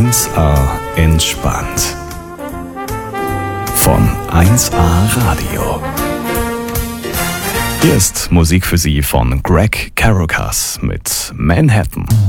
1A entspannt. Von 1A Radio. Hier ist Musik für Sie von Greg Caracas mit Manhattan.